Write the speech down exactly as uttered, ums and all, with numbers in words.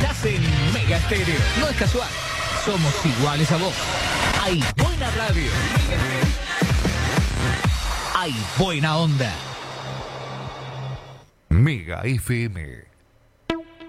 Estás en Mega Estéreo. No es casual. Somos iguales a vos. Hay buena radio. Hay buena onda. Mega F M.